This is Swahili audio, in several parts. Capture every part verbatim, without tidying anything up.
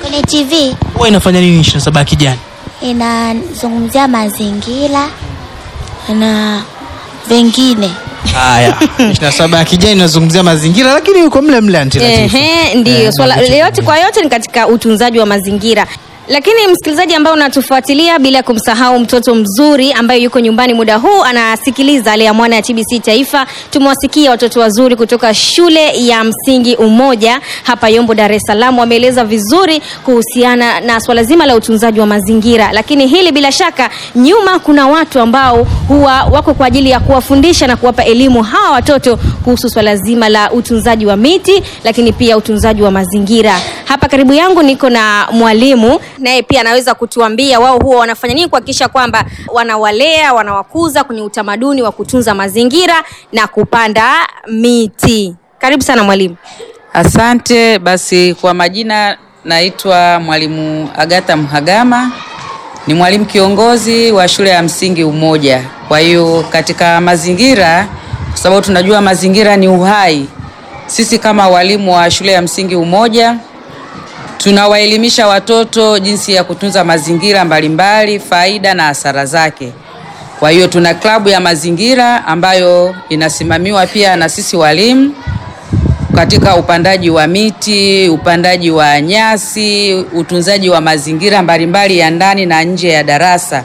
Kwenye T V. Huwa inafanya nini ishirini na saba ya kijani? Inazungumzia mazingira na vingine. Haya, ishirini na saba ya kijani inazungumzia mazingira lakini yuko mle mle Aunty Latifa. Ehe, ndio. Swala yote kwa yote ni katika utunzaji wa mazingira. Lakini msikilizaji ambaye unatufuatilia, bila kumsahau mtoto mzuri ambaye yuko nyumbani muda huu anasikiliza Lea Mwana ya T B C Taifa. Tumewasikia watoto wazuri kutoka shule ya msingi Umoja hapa Yombo, Dar es Salaam, wameeleza vizuri kuhusiana na swala zima la utunzaji wa mazingira. Lakini hili bila shaka nyuma kuna watu ambao huwa wako kwa ajili ya kuwafundisha na kuwapa elimu hawa watoto kuhusu swala zima la utunzaji wa miti, lakini pia utunzaji wa mazingira. Hapa karibu yangu niko na mwalimu, naye pia anaweza kutuambia wao huwa wanafanya nini kuhakikisha kwamba wanawalea, wanawakuza kwenye utamaduni wa kutunza mazingira na kupanda miti. Karibu sana mwalimu. Asante. Basi kwa majina naitwa Mwalimu Agatha Mhagama. Ni mwalimu kiongozi wa shule ya msingi Umoja. Kwa hiyo katika mazingira, kwa sababu tunajua mazingira ni uhai, sisi kama walimu wa shule ya msingi Umoja tunawaelimisha watoto jinsi ya kutunza mazingira mbalimbali, faida na hasara zake. Kwa hiyo tuna klabu ya mazingira ambayo inasimamiwa pia na sisi walimu katika upandaji wa miti, upandaji wa nyasi, utunzaji wa mazingira mbalimbali ya ndani na nje ya darasa.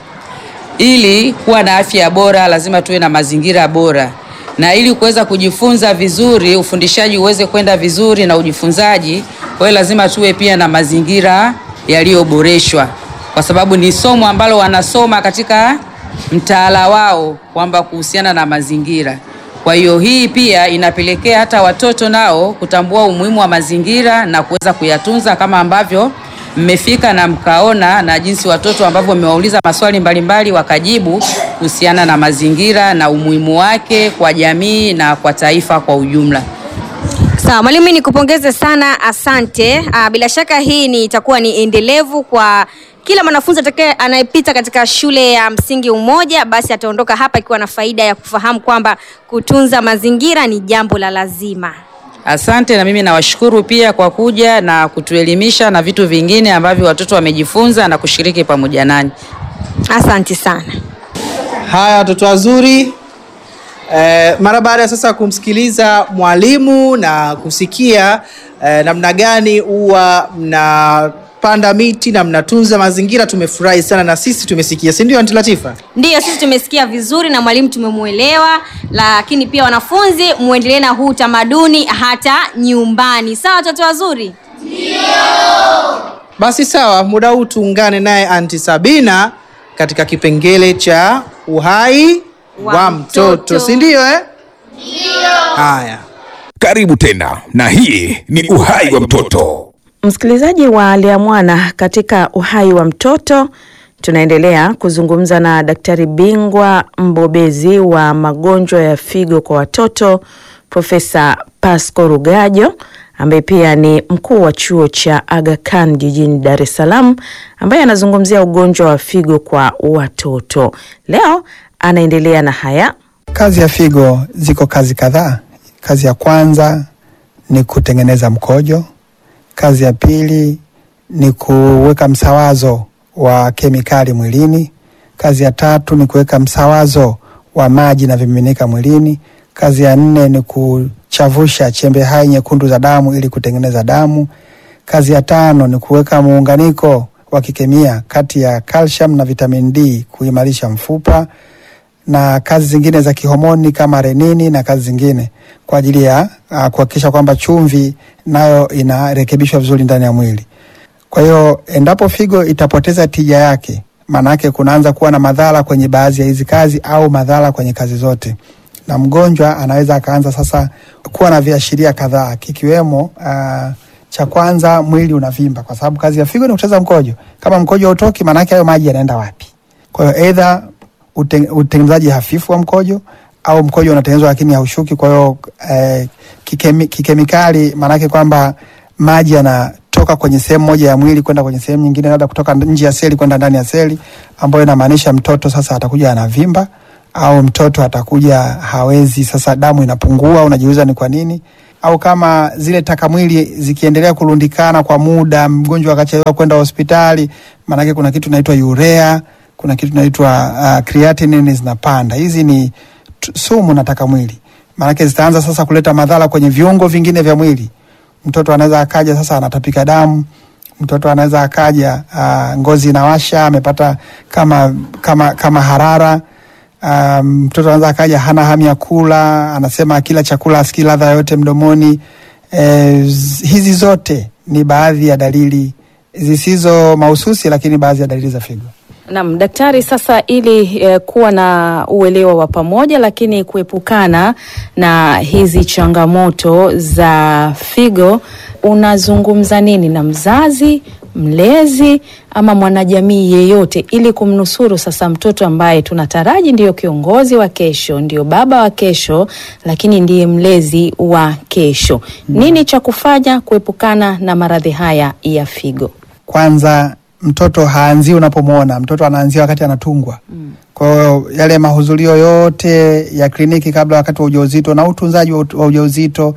Ili kuwa na afya bora lazima tuwe na mazingira bora. Na ili kuweza kujifunza vizuri, ufundishaji uweze kwenda vizuri na ujifunzaji, kwa hiyo lazima tuwe pia na mazingira yaliyoboreshwa. Kwa sababu ni somo ambalo wanasoma katika mtaala wao kwamba kuhusiana na mazingira. Kwa hiyo hii pia inapelekea hata watoto nao kutambua umuhimu wa mazingira na kuweza kuyatunza, kama ambavyo mmefika na mkaona na jinsi watoto ambavyo mmewauliza maswali mbalimbali wakajibu kuhusiana na mazingira na umuhimu wake kwa jamii na kwa taifa kwa ujumla. Sawa, mwalimu nikupongeze sana, asante. Aa, bila shaka hii ni itakuwa ni endelevu kwa kila mwanafunzi atakaye anayepita katika shule ya msingi Umoja, basi ataondoka hapa ikiwa na faida ya kufahamu kwamba kutunza mazingira ni jambo la lazima. Asante, na mimi nawashukuru pia kwa kuja na kutuelimisha na vitu vingine ambavyo watoto wamejifunza na kushiriki pamoja nani. Asante sana. Haya watoto wazuri. Eh, mara baada ya sasa kumsikiliza mwalimu na kusikia eh, namna gani huwa mnapanda miti na mnatunza mazingira, tumefurahi sana na sisi tumesikia. Si ndio Aunty Latifa? Ndio, sisi tumesikia vizuri na mwalimu tumemuelewa, lakini pia wanafunzi muendelee na huu utamaduni hata nyumbani. Sawa watoto wazuri? Ndio. Basi sawa, muda huu tuungane naye Aunty Sabina katika kipengele cha uhai wa, wa mtoto, mtoto. Si ndio eh? Ndio. Haya. Karibu tena na hii ni uhai wa mtoto. Msikilizaji wa Lea Mwana, katika uhai wa mtoto tunaendelea kuzungumza na daktari bingwa mbobezi wa magonjwa ya figo kwa watoto Profesa Pasco Rugajo, ambaye pia ni mkuu wa chuo cha Aga Khan jijini Dar es Salaam, ambaye anazungumzia ugonjwa wa figo kwa watoto. Leo anaendelea na haya. Kazi ya figo ziko kazi kadhaa. Kazi ya kwanza ni kutengeneza mkojo. Kazi ya pili ni kuweka msawazo wa kemikali mwilini. Kazi ya tatu ni kuweka msawazo wa maji na vimiminika mwilini. Kazi ya nne ni kuchavusha chembe hai nyekundu za damu ili kutengeneza damu. Kazi ya tano ni kuweka muunganiko wa kikemia kati ya calcium na vitamin D kuimarisha mfupa, na kazi zingine za kihomoni kama renini na kazi zingine kwa ajili ya uh, kuhakikisha kwamba chumvi nayo inarekebishwa vizuri ndani ya mwili. Kwa hiyo endapo figo itapoteza tija yake, maana yake kunaanza kuwa na madhara kwenye baadhi ya hizi kazi au madhara kwenye kazi zote. Na mgonjwa anaweza akaanza sasa kuwa na viashiria kadhaa, kikiwemo uh, cha kwanza mwili unavimba, kwa sababu kazi ya figo ni kutengeneza mkojo. Kama mkojo hautoki, maana yake hayo maji yanaenda wapi? Kwa hiyo either utengenezaji hafifu wa mkojo au mkojo unatengenezwa lakini haushuki. Kwa hiyo eh, kikemi, kikemikali maana yake kwamba maji yanatoka kwenye sehemu moja ya mwili kwenda kwenye sehemu nyingine, labda kutoka nje ya seli kwenda ndani ya seli, ambayo inamaanisha mtoto sasa atakuja anavimba, au mtoto atakuja hawezi, sasa damu inapungua, unajiuliza ni kwa nini, au kama zile takamwili zikiendelea kurundikana kwa muda, mgonjwa akachelewa kwenda hospitali, maana yake kuna kitu inaitwa urea, kuna kitu inaitwa uh, creatinine zinapanda. Hizi ni sumu na takamwili. Maana yake zitaanza sasa kuleta madhara kwenye viungo vingine vya mwili. Mtoto anaweza akaja sasa anatapika damu, mtoto anaweza akaja uh, ngozi inawasha, amepata kama kama kama harara. Um, mtoto anaweza akaja hana hamu ya kula, anasema kila chakula asikii ladha yote mdomoni. E, hizi zote ni baadhi ya dalili zisizo mahususi, lakini baadhi ya dalili za figo. Naam, daktari, sasa ili eh, kuwa na uelewa wa pamoja lakini kuepukana na hizi changamoto za figo, unazungumza nini na mzazi, mlezi ama mwanajamii yeyote ili kumnusuru sasa mtoto ambaye tunataraji ndiyo kiongozi wa kesho, ndiyo baba wa kesho, lakini ndiye mlezi wa kesho? Nini cha kufanya kuepukana na maradhi haya ya figo? Kwanza, mtoto haanzi unapomwona, mtoto anaanzia wakati anatungwa. Mm. Kwa hiyo yale mahudhurio yote ya kliniki kabla, wakati wa ujauzito na utunzaji wa ujauzito,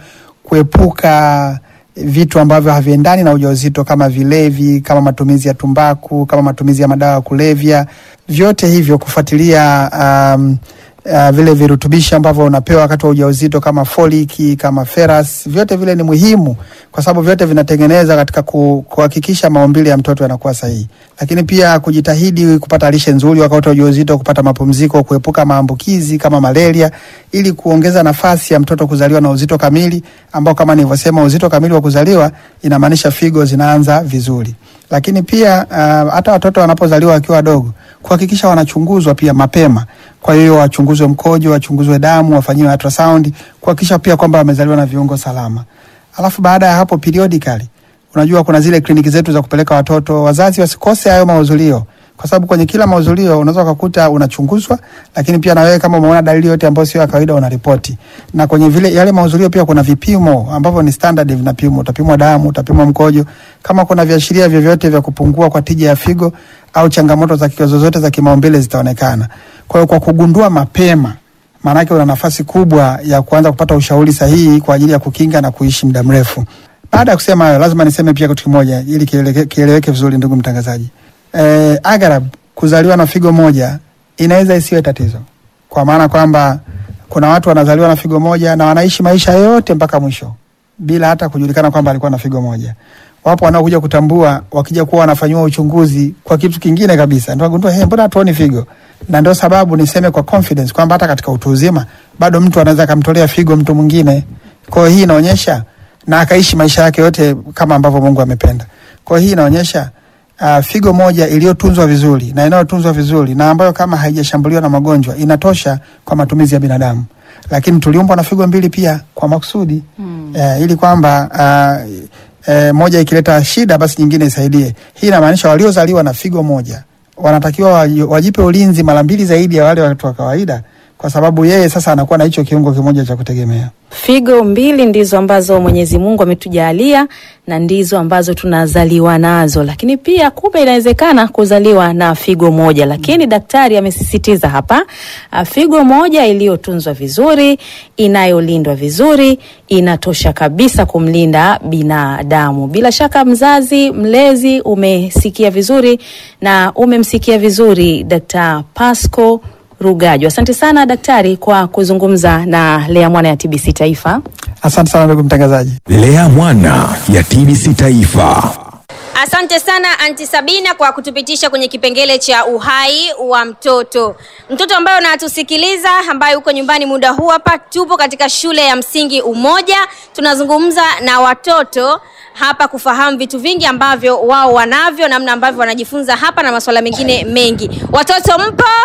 kuepuka vitu ambavyo haviendani na ujauzito kama vilevi, kama matumizi ya tumbaku, kama matumizi ya madawa ya kulevya, vyote hivyo kufuatilia um, uh, vile virutubishi ambavyo unapewa wakati wa ujauzito kama foliki, kama ferrous, vyote vile ni muhimu kwa sababu vyote vinatengeneza katika kuhakikisha maumbile ya mtoto yanakuwa sahihi. Lakini pia kujitahidi kupata lishe nzuri wakati wa ujauzito, kupata mapumziko, kuepuka maambukizi kama malaria, ili kuongeza nafasi ya mtoto kuzaliwa na uzito kamili, ambao kama nilivyosema uzito kamili wa kuzaliwa inamaanisha figo zinaanza vizuri. Lakini pia uh, hata watoto wanapozaliwa wakiwa wadogo, kuhakikisha wanachunguzwa pia mapema. Kwa hiyo wachunguzwe mkojo, wachunguzwe damu, wafanyiwe ultrasound, kuhakikisha pia kwamba wamezaliwa na viungo salama. Alafu baada ya hapo periodically, unajua kuna zile kliniki zetu za kupeleka watoto, wazazi wasikose hayo mahudhurio. Kwa sababu kwenye kila mahudhurio unaweza kukuta unachunguzwa, lakini pia na wewe kama umeona dalili yote ambayo sio ya kawaida unaripoti. Na kwenye vile yale mahudhurio pia kuna vipimo ambavyo ni standard vinapimwa, utapimwa damu, utapimwa mkojo, kama kuna viashiria vyovyote vya kupungua kwa tija ya figo au changamoto za kizo zozote za kimaumbile zitaonekana. Kwa hiyo kwa kugundua mapema, maana yake una nafasi kubwa ya kuanza kupata ushauri sahihi kwa ajili ya kukinga na kuishi muda mrefu. Baada ya kusema hayo, lazima niseme pia kitu kimoja ili kieleweke kieleweke vizuri, ndugu mtangazaji. Eh, agarab kuzaliwa na figo moja inaweza isiwe tatizo. Kwa maana kwamba kuna watu wanazaliwa na figo moja na wanaishi maisha yote mpaka mwisho bila hata kujulikana kwamba alikuwa na figo moja. Wapo wanaokuja kutambua wakija kuwa wanafanywa uchunguzi kwa kitu kingine kabisa, ndio wagundua hey, mbona hatuoni figo? Na ndio sababu niseme kwa confidence kwamba hata katika utu uzima bado mtu anaweza kumtolea figo mtu mwingine. Kwa hiyo hii inaonyesha na akaishi maisha yake yote kama ambavyo Mungu amependa. Kwa hiyo hii inaonyesha Uh, figo moja iliyotunzwa vizuri na inayotunzwa vizuri na ambayo kama haijashambuliwa na magonjwa inatosha kwa matumizi ya binadamu. Lakini tuliumbwa na figo mbili pia kwa makusudi. Hmm. Uh, ili kwamba uh, uh, moja ikileta shida basi nyingine isaidie. Hii inamaanisha waliozaliwa na figo moja wanatakiwa wajipe ulinzi mara mbili zaidi ya wale watu wa kawaida, kwa sababu yeye sasa anakuwa na hicho kiungo kimoja cha kutegemea. Figo mbili ndizo ambazo Mwenyezi Mungu ametujalia na ndizo ambazo tunazaliwa nazo, lakini pia kumbe inawezekana kuzaliwa na figo moja. Lakini mm. daktari amesisitiza hapa, figo moja iliyotunzwa vizuri, inayolindwa vizuri, inatosha kabisa kumlinda binadamu. Bila shaka mzazi, mlezi, umesikia vizuri na umemsikia vizuri Daktari Pasco Rugaju. Asante sana daktari kwa kuzungumza na Lea Mwana ya T B C Taifa. Asante sana ndugu mtangazaji. Lea Mwana ya T B C Taifa. Asante sana Aunti Sabina kwa kutupitisha kwenye kipengele cha uhai wa mtoto. Mtoto ambaye unatusikiliza, ambaye uko nyumbani muda huu, hapa tupo katika shule ya msingi Umoja. Tunazungumza na watoto hapa kufahamu vitu vingi ambavyo wao wanavyo, namna ambavyo wanajifunza hapa na masuala mengine mengi. Watoto mpo?